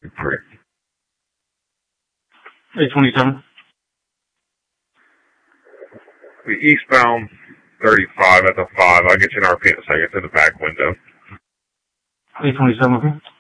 Correct. 827. The eastbound 35 at the 5. I'll get you an RP in a second to the back window. 827, okay.